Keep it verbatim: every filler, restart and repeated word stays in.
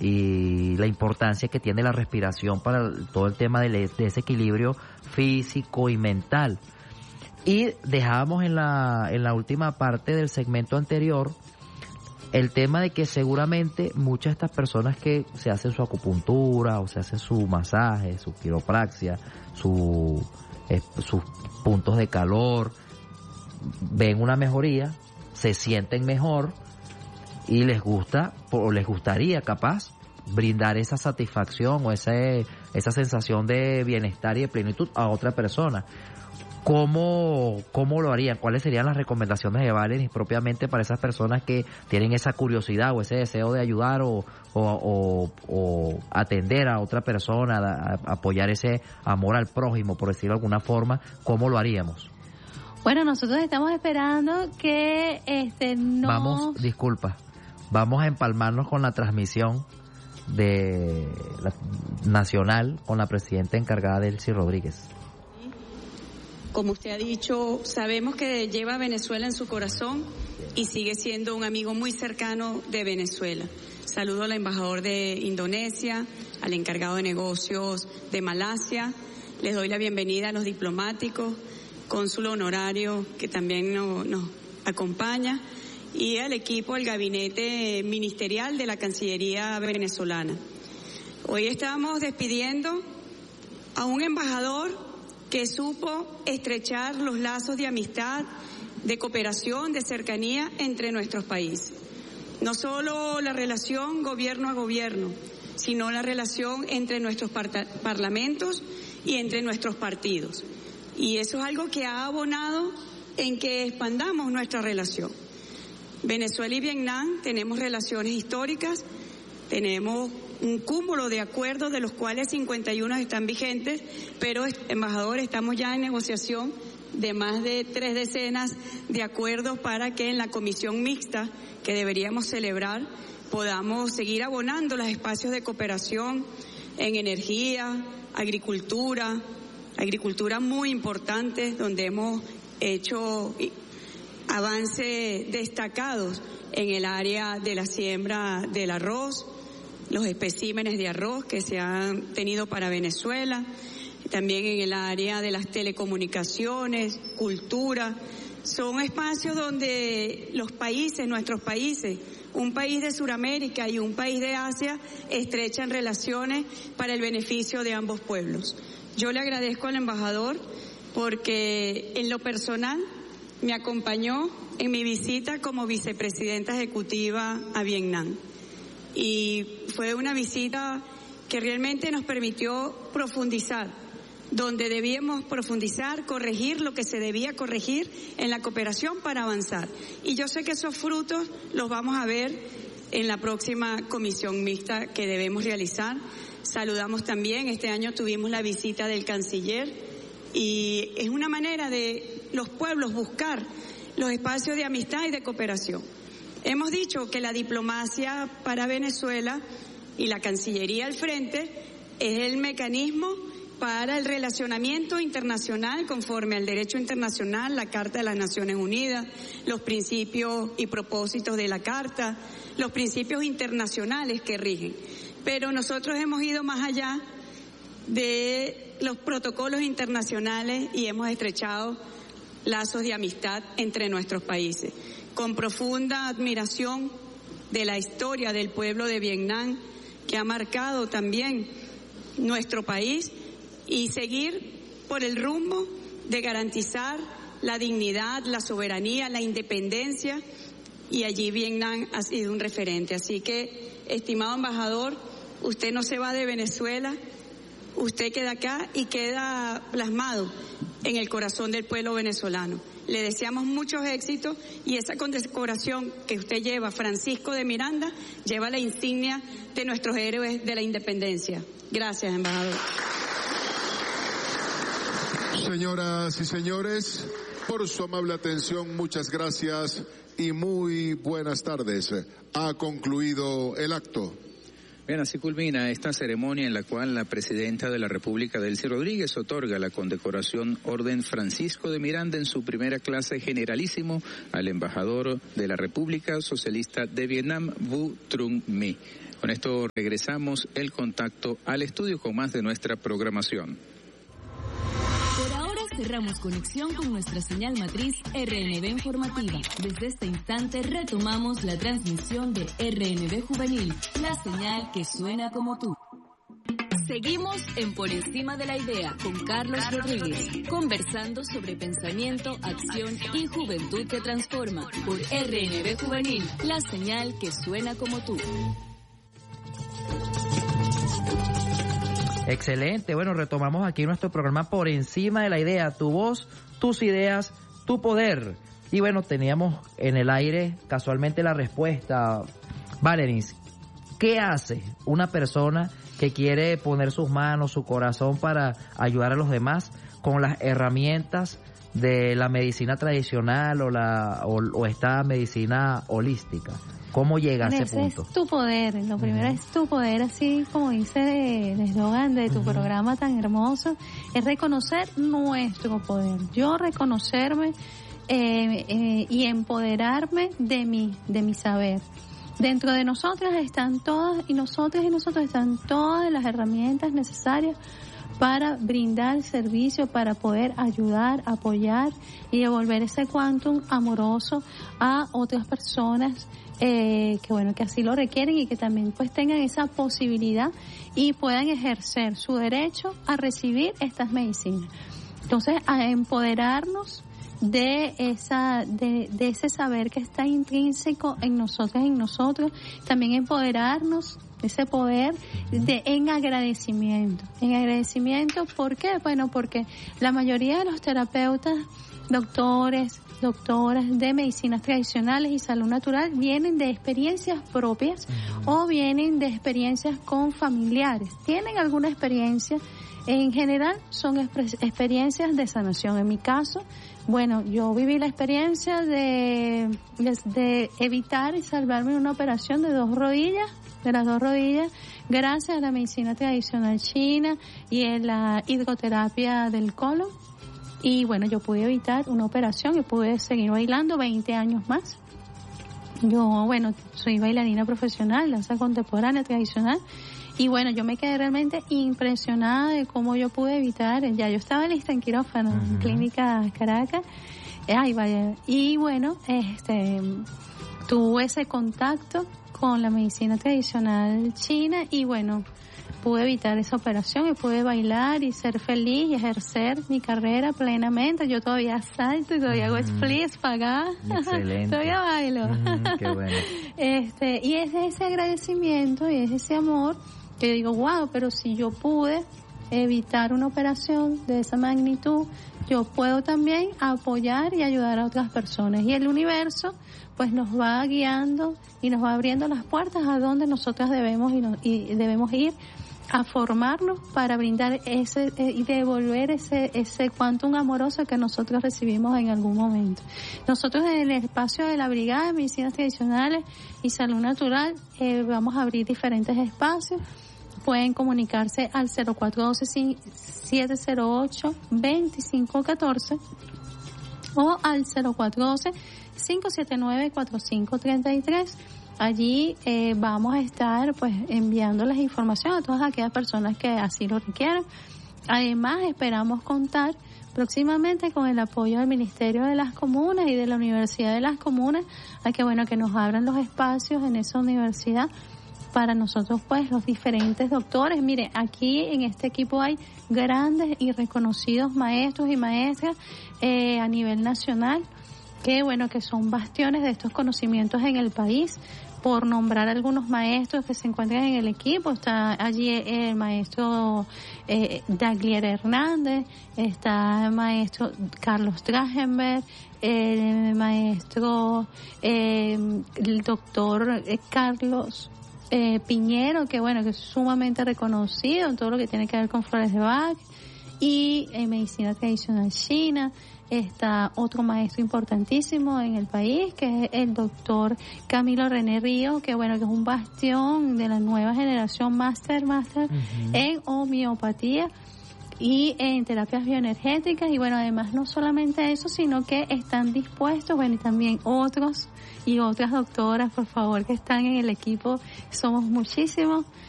y la importancia que tiene la respiración para todo el tema de, de ese equilibrio físico y mental. Y dejábamos en la, en la última parte del segmento anterior el tema de que seguramente muchas de estas personas que se hacen su acupuntura o se hacen su masaje, su quiropraxia, su, eh, sus puntos de calor, ven una mejoría, se sienten mejor y les gusta o les gustaría capaz brindar esa satisfacción o ese, esa sensación de bienestar y de plenitud a otra persona. ¿Cómo, ¿Cómo lo harían? ¿Cuáles serían las recomendaciones de Valerie propiamente para esas personas que tienen esa curiosidad o ese deseo de ayudar o, o, o, o atender a otra persona, a, a apoyar ese amor al prójimo, por decirlo de alguna forma? ¿Cómo lo haríamos? Bueno, nosotros estamos esperando que este no... Vamos, disculpa, vamos a empalmarnos con la transmisión de la nacional con la presidenta encargada, Delcy Rodríguez. Como usted ha dicho, sabemos que lleva a Venezuela en su corazón y sigue siendo un amigo muy cercano de Venezuela. Saludo al embajador de Indonesia, al encargado de negocios de Malasia. Les doy la bienvenida a los diplomáticos, cónsul honorario que también nos, nos acompaña, y al equipo del gabinete ministerial de la Cancillería venezolana. Hoy estamos despidiendo a un embajador que supo estrechar los lazos de amistad, de cooperación, de cercanía entre nuestros países. No solo la relación gobierno a gobierno, sino la relación entre nuestros par- parlamentos y entre nuestros partidos. Y eso es algo que ha abonado en que expandamos nuestra relación. Venezuela y Vietnam tenemos relaciones históricas, tenemos un cúmulo de acuerdos de los cuales cincuenta y uno están vigentes, pero, embajador, estamos ya en negociación de más de tres decenas de acuerdos para que en la comisión mixta que deberíamos celebrar podamos seguir abonando los espacios de cooperación en energía, agricultura, agricultura muy importante, donde hemos hecho avances destacados en el área de la siembra del arroz, los especímenes de arroz que se han tenido para Venezuela, también en el área de las telecomunicaciones, cultura. Son espacios donde los países, nuestros países, un país de Sudamérica y un país de Asia, estrechan relaciones para el beneficio de ambos pueblos. Yo le agradezco al embajador porque en lo personal me acompañó en mi visita como vicepresidenta ejecutiva a Vietnam. Y fue una visita que realmente nos permitió profundizar, donde debíamos profundizar, corregir lo que se debía corregir en la cooperación para avanzar. Y yo sé que esos frutos los vamos a ver en la próxima comisión mixta que debemos realizar. Saludamos también, este año tuvimos la visita del canciller y es una manera de los pueblos buscar los espacios de amistad y de cooperación. Hemos dicho que la diplomacia para Venezuela y la Cancillería al frente es el mecanismo para el relacionamiento internacional conforme al derecho internacional, la Carta de las Naciones Unidas, los principios y propósitos de la Carta, los principios internacionales que rigen. Pero nosotros hemos ido más allá de los protocolos internacionales y hemos estrechado lazos de amistad entre nuestros países, con profunda admiración de la historia del pueblo de Vietnam, que ha marcado también nuestro país, y seguir por el rumbo de garantizar la dignidad, la soberanía, la independencia, y allí Vietnam ha sido un referente. Así que, estimado embajador, usted no se va de Venezuela, usted queda acá y queda plasmado en el corazón del pueblo venezolano. Le deseamos muchos éxitos y esa condecoración que usted lleva, Francisco de Miranda, lleva la insignia de nuestros héroes de la independencia. Gracias, embajador. Señoras y señores, por su amable atención, muchas gracias y muy buenas tardes. Ha concluido el acto. Bien, así culmina esta ceremonia en la cual la presidenta de la República, Delcy Rodríguez, otorga la condecoración Orden Francisco de Miranda en su primera clase generalísimo al embajador de la República Socialista de Vietnam, Vu Trung My. Con esto regresamos el contacto al estudio con más de nuestra programación. Por ahora cerramos conexión con nuestra señal matriz R N B Informativa. Desde este instante retomamos la transmisión de R N B Juvenil, la señal que suena como tú. Seguimos en Por Encima de la Idea con Carlos, Carlos Rodríguez, Rodríguez, conversando sobre pensamiento, acción y juventud que transforma por R N B Juvenil, la señal que suena como tú. Excelente, bueno, retomamos aquí nuestro programa Por Encima de la Idea, tu voz, tus ideas, tu poder. Y bueno, teníamos en el aire casualmente la respuesta. Valeris, ¿qué hace una persona que quiere poner sus manos, su corazón para ayudar a los demás con las herramientas de la medicina tradicional o la o, o esta medicina holística? ¿Cómo llega bueno, a ese punto? Es tu poder, lo primero uh-huh. es tu poder, así como dice el eslogan de tu uh-huh. programa tan hermoso, es reconocer nuestro poder. Yo reconocerme eh, eh, y empoderarme de mí, de mi saber. Dentro de nosotras están todas, y nosotras y nosotros están todas las herramientas necesarias para brindar servicio, para poder ayudar, apoyar y devolver ese quantum amoroso a otras personas eh, que bueno, que así lo requieren y que también pues tengan esa posibilidad y puedan ejercer su derecho a recibir estas medicinas. Entonces, a empoderarnos de esa de, de ese saber que está intrínseco en nosotras y en nosotros, también empoderarnos de ese poder de en agradecimiento, en agradecimiento, ¿por qué? Bueno, porque la mayoría de los terapeutas, doctores, doctoras de medicinas tradicionales y salud natural vienen de experiencias propias o vienen de experiencias con familiares, tienen alguna experiencia. En general son experiencias de sanación. En mi caso, bueno, yo viví la experiencia de, de, de evitar y salvarme una operación de dos rodillas, de las dos rodillas, gracias a la medicina tradicional china y en la hidroterapia del colon. Y bueno, yo pude evitar una operación y pude seguir bailando veinte años más. Yo, bueno, soy bailarina profesional, danza contemporánea, tradicional. Y bueno, yo me quedé realmente impresionada de cómo yo pude evitar, ya yo estaba lista en quirófano, uh-huh. en Clínica Caracas, ay vaya, y bueno, este, tuve ese contacto con la medicina tradicional china y bueno, pude evitar esa operación y pude bailar y ser feliz y ejercer mi carrera plenamente. Yo todavía salto y todavía uh-huh. hago splits pagadas, todavía bailo. Uh-huh. Qué bueno. Este, y es ese agradecimiento y es ese amor que digo, wow, pero si yo pude evitar una operación de esa magnitud, yo puedo también apoyar y ayudar a otras personas. Y el universo pues nos va guiando y nos va abriendo las puertas a donde nosotras debemos y, no, y debemos ir a formarnos para brindar ese eh, y devolver ese ese quantum amoroso que nosotros recibimos en algún momento. Nosotros en el espacio de la Brigada de Medicinas Tradicionales y Salud Natural eh, vamos a abrir diferentes espacios. Pueden comunicarse al cero cuatro uno dos, siete cero ocho, dos cinco uno cuatro o al cero cuatro uno dos, cinco siete nueve, cuatro cinco tres tres. Allí eh, vamos a estar pues enviando las informaciones a todas aquellas personas que así lo requieran. Además, esperamos contar próximamente con el apoyo del Ministerio de las Comunas y de la Universidad de las Comunas, a que bueno que nos abran los espacios en esa universidad para nosotros pues los diferentes doctores. Mire, aquí en este equipo hay grandes y reconocidos maestros y maestras eh, a nivel nacional, que bueno, que son bastiones de estos conocimientos en el país. Por nombrar algunos maestros que se encuentran en el equipo, está allí el maestro eh, Daglier Hernández, está el maestro Carlos Tragenberg, el maestro eh, el doctor eh, Carlos eh, Piñero, que bueno, que es sumamente reconocido en todo lo que tiene que ver con flores de Bach, y en medicina tradicional china. Está otro maestro importantísimo en el país, que es el doctor Camilo René Río, que bueno, que es un bastión de la nueva generación máster, máster uh-huh. en homeopatía y en terapias bioenergéticas. Y bueno, además no solamente eso, sino que están dispuestos, bueno, y también otros y otras doctoras, por favor, que están en el equipo. Somos muchísimos